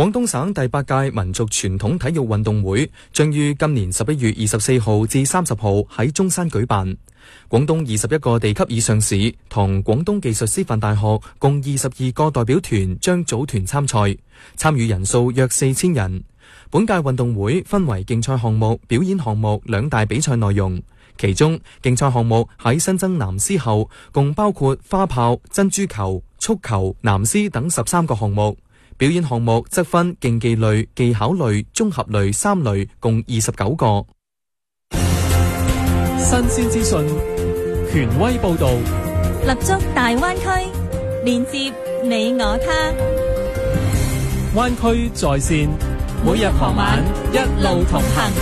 廣東省第8屆民族傳統體育運動會將於今年11月24號至30號喺中山舉辦。廣東21個地級以上市同廣東技術師範大學共22個代表團將組團參賽，參與人數約4000人。本屆運動會分為競賽項目、表演項目兩大比賽內容。其中競賽項目喺新增男獅後，共包括花炮、珍珠球、速球、男獅等13個項目。表演項目則分競技類、技巧類、綜合類3類，共29個。 新鮮資訊，權威報導， 立足大灣區，連接你我他。 灣區在線，每日傍晚一路同行。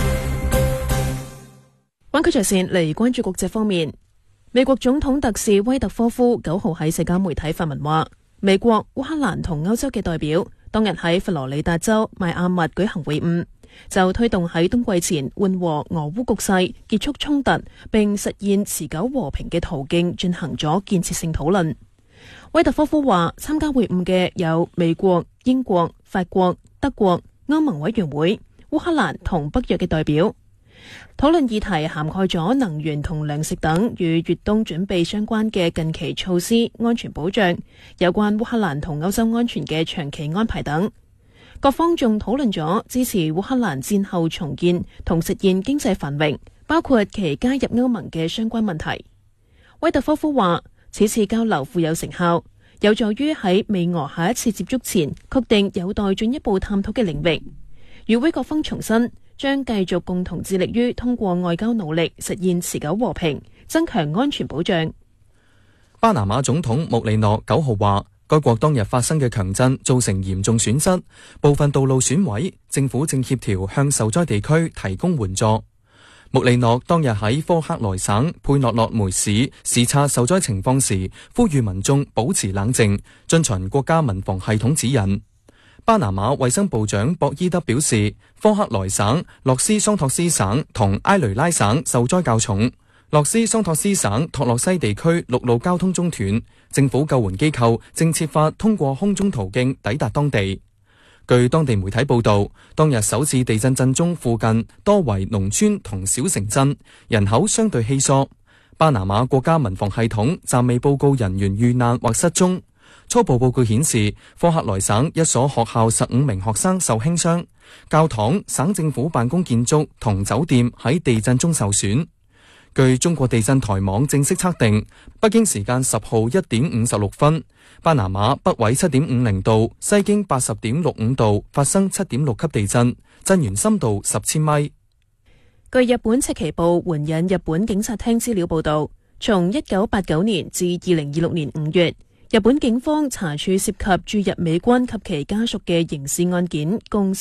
灣區在線嚟關注國際方面，美國總統特使威特科夫9號喺社交媒體發文話，美國、烏克蘭同歐洲嘅代表當日喺佛羅里達州邁阿密舉行會晤，就推動喺冬季前緩和俄烏局勢、結束衝突並實現持久和平嘅途徑進行咗建設性討論。威特科夫話，參加會晤嘅有美國、英國、法國、德國、歐盟委員會、烏克蘭同北約嘅代表。討論議題涵蓋咗能源同糧食等與越冬準備相關嘅近期措施、安全保障，有關烏克蘭同歐洲安全嘅長期安排等。各方仲討論咗支持烏克蘭戰後重建同實現經濟繁榮，包括其加入歐盟嘅相關問題。威特科夫話，此次交流富有成效，有助於喺美俄下一次接觸前確定有待進一步探討嘅領域。與會各方重申，將繼續共同致力於通過外交努力實現持久和平，增強安全保障。 巴拿馬總統穆里諾9號話，該國當日發生嘅強震造成嚴重損失，部分道路損毀，政府正協調向受災地區提供援助。穆里諾當日喺科克萊省佩諾洛梅市視察受災情況時，呼籲民眾保持冷靜，遵循國家民防系統指引。巴拿馬衛生部長博伊德表示，科克萊省、洛斯桑托斯省同埃雷拉省受災較重。洛斯桑托斯省托洛西地區陸路交通中斷，政府救援機構正設法通過空中途徑抵達當地。據當地媒體報道，當日首次地震震中附近多為農村同小城鎮，人口相對稀疏。巴拿馬國家民防系統暫未報告人員遇難或失蹤。初步報告顯示，科克萊省一所學校15名學生受輕傷，教堂、省政府辦公建築同酒店喺地震中受損。據中國地震台網正式測定，北京時間10號1點56分，巴拿馬北緯7.50度，西經80.65度發生7.6級地震，震源深度10千米。 據日本赤旗報援引日本警察廳資料報道，從1989年至2026年5月，日本警方查處涉及駐日美軍及其家屬嘅刑事案件共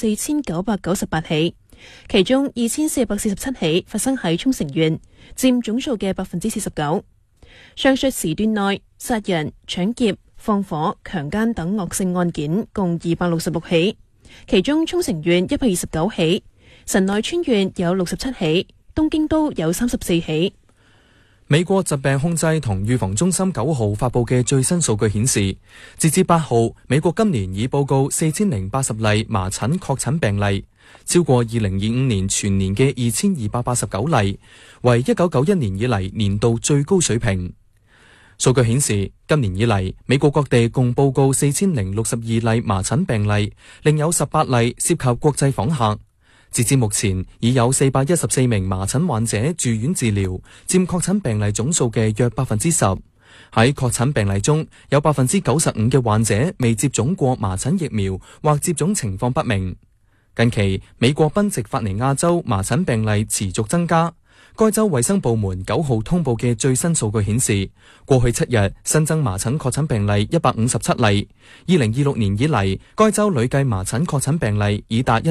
4998起，其中2447起發生喺沖繩縣，佔總數嘅 49%。上述時段內，殺人、搶劫、放火、強姦等惡性案件共266起，其中沖繩縣129起，神奈川縣有67起，東京都有34起。 美國疾病控制同預防中心9號發佈嘅最新數據顯示，截至8號，美國今年已報告4080例麻疹確診病例，超過2025年全年嘅2289例，為1991年以嚟年度最高水平。數據顯示，今年以嚟，美國各地共報告4062例麻疹病例，另有18例涉及國際訪客。截至目前，已有414名麻疹患者住院治療，佔確診病例總數嘅約 10%。喺確診病例中，有 95% 嘅患者未接種過麻疹疫苗或接種情況不明。近期，美國賓夕法尼亞州麻疹病例持續增加。該州衛生部門9號通報嘅最新數據顯示，過去7日新增麻疹確診病例157例。2026年以嚟，該州累計麻疹確診病例已達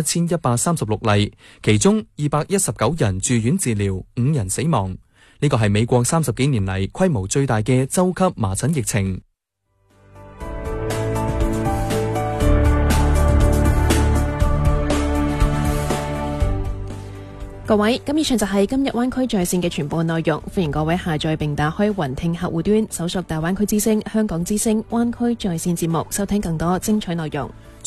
1136例，其中219人住院治療，5人死亡。呢個係美國30幾年嚟規模最大嘅州級麻疹疫情。 各位，咁以上就係今日灣區在線嘅全部內容，歡迎各位下載並打開雲聽客戶端，搜索大灣區之聲、香港之聲、灣區在線節目，收聽更多精彩內容。